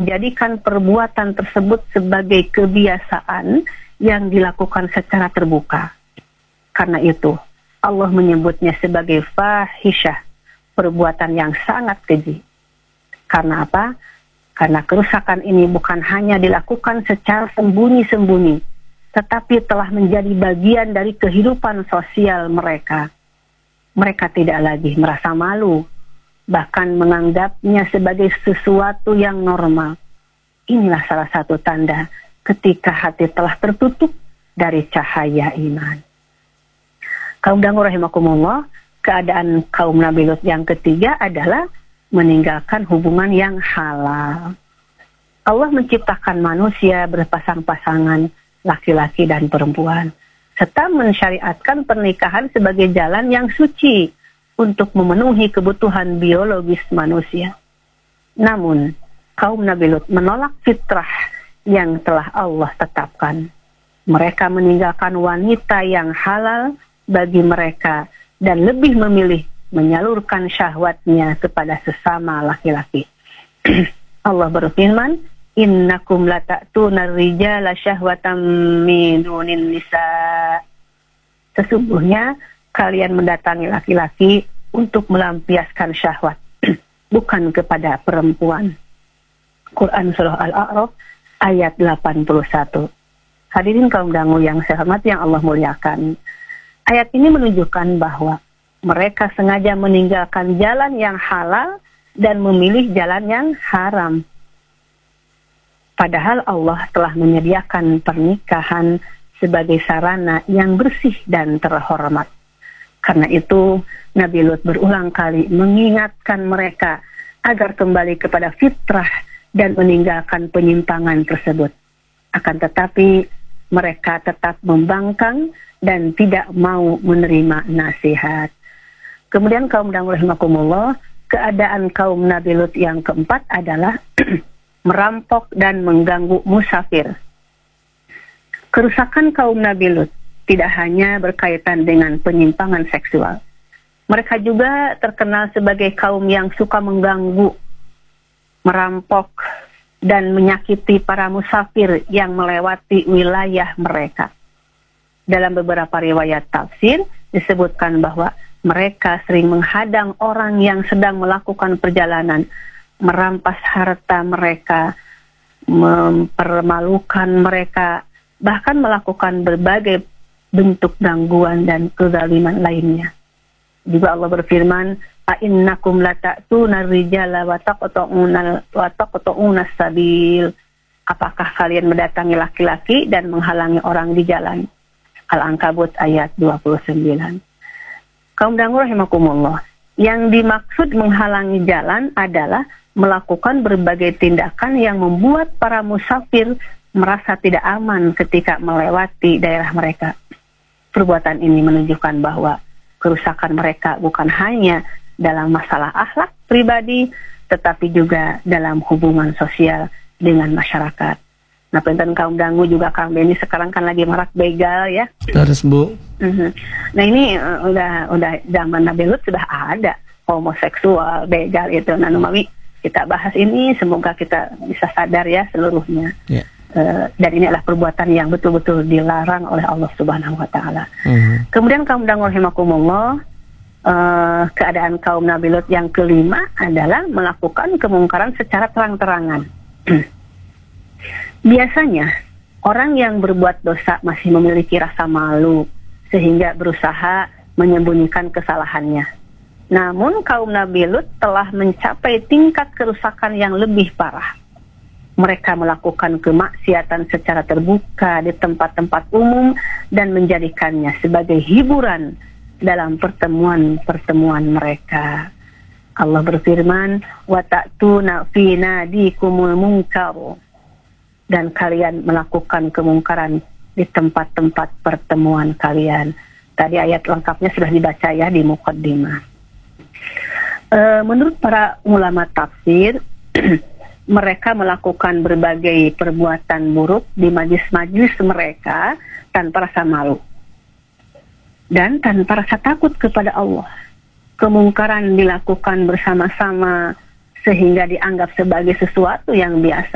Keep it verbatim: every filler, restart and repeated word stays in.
menjadikan perbuatan tersebut sebagai kebiasaan yang dilakukan secara terbuka. Karena itu, Allah menyebutnya sebagai fahisyah, perbuatan yang sangat keji. Karena apa? Karena kerusakan ini bukan hanya dilakukan secara sembunyi-sembunyi, tetapi telah menjadi bagian dari kehidupan sosial mereka. Mereka tidak lagi merasa malu, bahkan menganggapnya sebagai sesuatu yang normal. Inilah salah satu tanda ketika hati telah tertutup dari cahaya iman. Kaum dangu rahimakumullah, keadaan kaum Nabi Lut yang ketiga adalah meninggalkan hubungan yang halal. Allah menciptakan manusia berpasang-pasangan laki-laki dan perempuan, serta mensyariatkan pernikahan sebagai jalan yang suci untuk memenuhi kebutuhan biologis manusia. Namun, kaum Nabi Lut menolak fitrah yang telah Allah tetapkan. Mereka meninggalkan wanita yang halal bagi mereka dan lebih memilih menyalurkan syahwatnya kepada sesama laki-laki. Allah berfirman, innakum lata'tuna rijala syahwatan min dunin nisa. Sesungguhnya kalian mendatangi laki-laki untuk melampiaskan syahwat, bukan kepada perempuan. Quran Surah Al-A'raf ayat delapan puluh satu. Hadirin kaum dangu yang saya hormati, yang Allah muliakan, ayat ini menunjukkan bahwa mereka sengaja meninggalkan jalan yang halal dan memilih jalan yang haram. Padahal Allah telah menyediakan pernikahan sebagai sarana yang bersih dan terhormat. Karena itu, Nabi Lut berulang kali mengingatkan mereka agar kembali kepada fitrah dan meninggalkan penyimpangan tersebut. Akan tetapi, mereka tetap membangkang dan tidak mau menerima nasihat. Kemudian kaum dangu rahimakumullah, keadaan kaum Nabi Lut yang keempat adalah merampok dan mengganggu musafir. Kerusakan kaum Nabi Lut tidak hanya berkaitan dengan penyimpangan seksual. Mereka juga terkenal sebagai kaum yang suka mengganggu, merampok, dan menyakiti para musafir yang melewati wilayah mereka. Dalam beberapa riwayat tafsir disebutkan bahwa mereka sering menghadang orang yang sedang melakukan perjalanan, merampas harta mereka, mempermalukan mereka, bahkan melakukan berbagai bentuk gangguan dan kezaliman lainnya. Juga Allah berfirman, "A'innakum lata'tuna rijala wa taqta'una wa taqta'una sabil." Apakah kalian mendatangi laki-laki dan menghalangi orang di jalan? Al-Ankabut ayat dua puluh sembilan. Kaum dangu rahimakumullah, yang dimaksud menghalangi jalan adalah melakukan berbagai tindakan yang membuat para musafir merasa tidak aman ketika melewati daerah mereka. Perbuatan ini menunjukkan bahwa kerusakan mereka bukan hanya dalam masalah akhlak pribadi, tetapi juga dalam hubungan sosial dengan masyarakat. Nah, penonton kaum dangu juga Kang Benny sekarang kan lagi marak begal ya. Terus Bu. Uh-huh. Nah ini uh, udah udah zaman Nabi Lut sudah ada homoseksual, begal itu. Nah, Mami kita bahas ini, semoga kita bisa sadar ya seluruhnya. Yeah. Uh, dan ini adalah perbuatan yang betul-betul dilarang oleh Allah Subhanahu Wa Taala. Uh-huh. Kemudian kaum dangu rahimakumullah, uh, keadaan kaum Nabi Lut yang kelima adalah melakukan kemungkaran secara terang-terangan. Biasanya, orang yang berbuat dosa masih memiliki rasa malu, sehingga berusaha menyembunyikan kesalahannya. Namun, kaum Nabi Lut telah mencapai tingkat kerusakan yang lebih parah. Mereka melakukan kemaksiatan secara terbuka di tempat-tempat umum dan menjadikannya sebagai hiburan dalam pertemuan-pertemuan mereka. Allah berfirman, "Wa ta'tuna fi nadikumul munkar." Dan kalian melakukan kemungkaran di tempat-tempat pertemuan kalian. Tadi ayat lengkapnya sudah dibaca ya di muqaddimah. E, menurut para ulama tafsir, mereka melakukan berbagai perbuatan buruk di majlis-majlis mereka tanpa rasa malu dan tanpa rasa takut kepada Allah. Kemungkaran dilakukan bersama-sama sehingga dianggap sebagai sesuatu yang biasa.